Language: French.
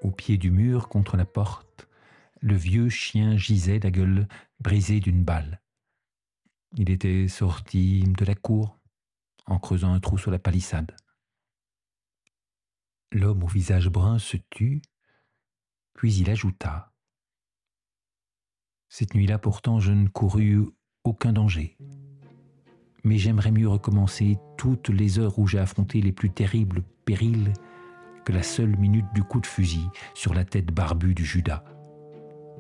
Au pied du mur, contre la porte, le vieux chien gisait, la gueule brisée d'une balle. Il était sorti de la cour en creusant un trou sur la palissade. L'homme au visage brun se tut, puis il ajouta : « Cette nuit-là, pourtant, je ne courus aucun danger. Mais j'aimerais mieux recommencer toutes les heures où j'ai affronté les plus terribles périls que la seule minute du coup de fusil sur la tête barbue du Judas.